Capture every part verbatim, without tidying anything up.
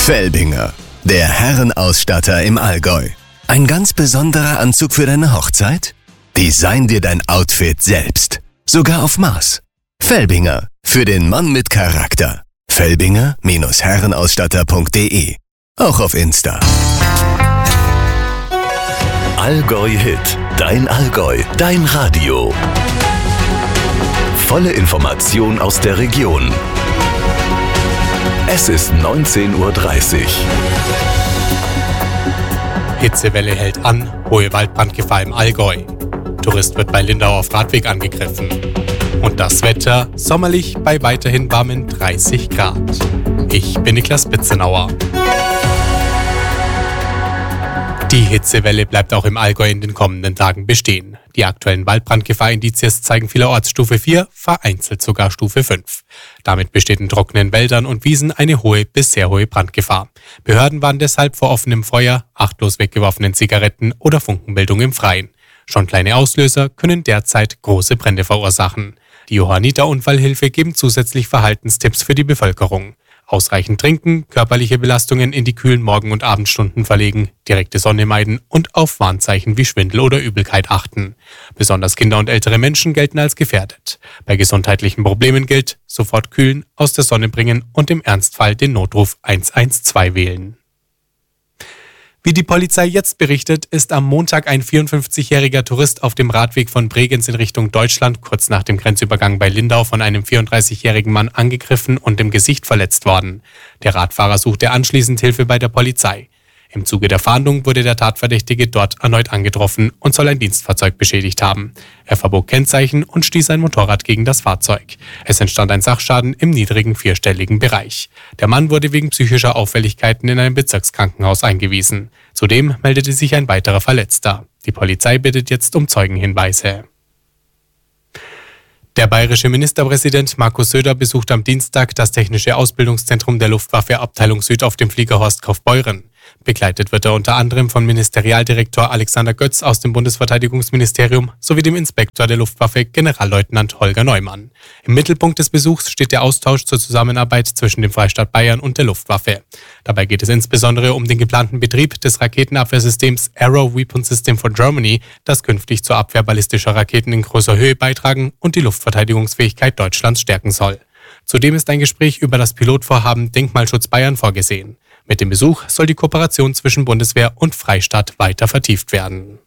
Felbinger, der Herrenausstatter im Allgäu. Ein ganz besonderer Anzug für deine Hochzeit? Design dir dein Outfit selbst. Sogar auf Maß. Felbinger, für den Mann mit Charakter. Felbinger Herrenausstatter punkt de. Auch auf Insta. Allgäu Hit. Dein Allgäu. Dein Radio. Volle Information aus der Region. Es ist neunzehn Uhr dreißig. Hitzewelle hält an, hohe Waldbrandgefahr im Allgäu. Tourist wird bei Lindau auf Radweg angegriffen. Und das Wetter sommerlich bei weiterhin warmen dreißig Grad. Ich bin Niklas Bitzenauer. Die Hitzewelle bleibt auch im Allgäu in den kommenden Tagen bestehen. Die aktuellen Waldbrandgefahr-Indizes zeigen vielerorts Stufe vier, vereinzelt sogar Stufe fünf. Damit besteht in trockenen Wäldern und Wiesen eine hohe bis sehr hohe Brandgefahr. Behörden warnen deshalb vor offenem Feuer, achtlos weggeworfenen Zigaretten oder Funkenbildung im Freien. Schon kleine Auslöser können derzeit große Brände verursachen. Die Johanniter-Unfallhilfe geben zusätzlich Verhaltenstipps für die Bevölkerung. Ausreichend trinken, körperliche Belastungen in die kühlen Morgen- und Abendstunden verlegen, direkte Sonne meiden und auf Warnzeichen wie Schwindel oder Übelkeit achten. Besonders Kinder und ältere Menschen gelten als gefährdet. Bei gesundheitlichen Problemen gilt, sofort kühlen, aus der Sonne bringen und im Ernstfall den Notruf eins eins zwei wählen. Wie die Polizei jetzt berichtet, ist am Montag ein vierundfünfzigjähriger Tourist auf dem Radweg von Bregenz in Richtung Deutschland kurz nach dem Grenzübergang bei Lindau von einem vierunddreißigjährigen Mann angegriffen und im Gesicht verletzt worden. Der Radfahrer suchte anschließend Hilfe bei der Polizei. Im Zuge der Fahndung wurde der Tatverdächtige dort erneut angetroffen und soll ein Dienstfahrzeug beschädigt haben. Er verbog Kennzeichen und stieß ein Motorrad gegen das Fahrzeug. Es entstand ein Sachschaden im niedrigen vierstelligen Bereich. Der Mann wurde wegen psychischer Auffälligkeiten in ein Bezirkskrankenhaus eingewiesen. Zudem meldete sich ein weiterer Verletzter. Die Polizei bittet jetzt um Zeugenhinweise. Der bayerische Ministerpräsident Markus Söder besucht am Dienstag das Technische Ausbildungszentrum der Luftwaffe Abteilung Süd auf dem Flieger Horst Kaufbeuren. Begleitet wird er unter anderem von Ministerialdirektor Alexander Götz aus dem Bundesverteidigungsministerium sowie dem Inspektor der Luftwaffe Generalleutnant Holger Neumann. Im Mittelpunkt des Besuchs steht der Austausch zur Zusammenarbeit zwischen dem Freistaat Bayern und der Luftwaffe. Dabei geht es insbesondere um den geplanten Betrieb des Raketenabwehrsystems Arrow Weapon System for Germany, das künftig zur Abwehr ballistischer Raketen in großer Höhe beitragen und die Luftverteidigungsfähigkeit Deutschlands stärken soll. Zudem ist ein Gespräch über das Pilotvorhaben Denkmalschutz Bayern vorgesehen. Mit dem Besuch soll die Kooperation zwischen Bundeswehr und Freistaat weiter vertieft werden.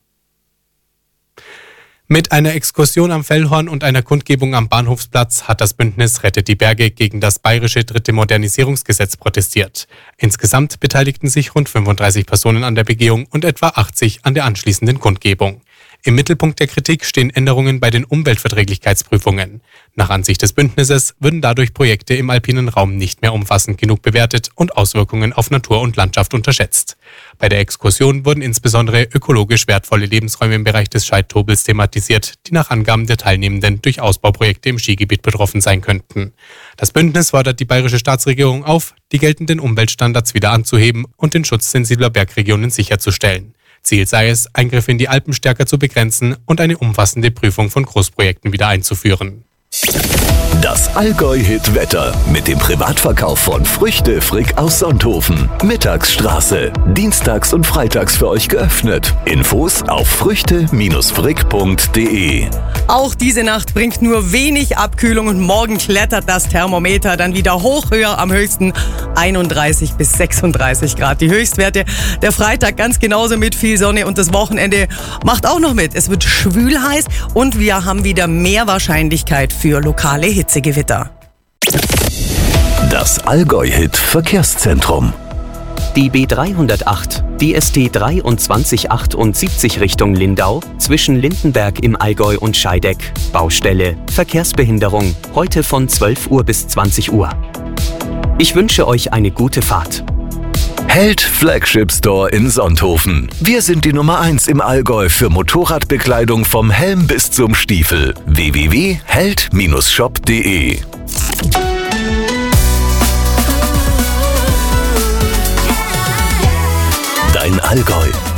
Mit einer Exkursion am Fellhorn und einer Kundgebung am Bahnhofsplatz hat das Bündnis Rettet die Berge gegen das bayerische dritte Modernisierungsgesetz protestiert. Insgesamt beteiligten sich rund fünfunddreißig Personen an der Begehung und etwa achtzig an der anschließenden Kundgebung. Im Mittelpunkt der Kritik stehen Änderungen bei den Umweltverträglichkeitsprüfungen. Nach Ansicht des Bündnisses würden dadurch Projekte im alpinen Raum nicht mehr umfassend genug bewertet und Auswirkungen auf Natur und Landschaft unterschätzt. Bei der Exkursion wurden insbesondere ökologisch wertvolle Lebensräume im Bereich des Scheidtobels thematisiert, die nach Angaben der Teilnehmenden durch Ausbauprojekte im Skigebiet betroffen sein könnten. Das Bündnis fordert die bayerische Staatsregierung auf, die geltenden Umweltstandards wieder anzuheben und den Schutz sensibler Bergregionen sicherzustellen. Ziel sei es, Eingriffe in die Alpen stärker zu begrenzen und eine umfassende Prüfung von Großprojekten wieder einzuführen. Das Allgäu-Hit-Wetter mit dem Privatverkauf von Früchte Frick aus Sonthofen. Mittagsstraße. Dienstags und freitags für euch geöffnet. Infos auf früchte Frick punkt de. Auch diese Nacht bringt nur wenig Abkühlung und morgen klettert das Thermometer dann wieder hoch, höher, am höchsten einunddreißig bis sechsunddreißig Grad. Die Höchstwerte. Der Freitag ganz genauso mit viel Sonne und das Wochenende macht auch noch mit. Es wird schwül heiß und wir haben wieder mehr Wahrscheinlichkeit für lokale Hitzegewitter. Das Allgäu-Hit Verkehrszentrum. Die B dreihundertacht, die S T dreiundzwanzig achtundsiebzig Richtung Lindau, zwischen Lindenberg im Allgäu und Scheideck. Baustelle, Verkehrsbehinderung, heute von zwölf Uhr bis zwanzig Uhr. Ich wünsche euch eine gute Fahrt. Held Flagship Store in Sonthofen. Wir sind die Nummer eins im Allgäu für Motorradbekleidung vom Helm bis zum Stiefel. w w w punkt held Bindestrich shop punkt de. Dein Allgäu.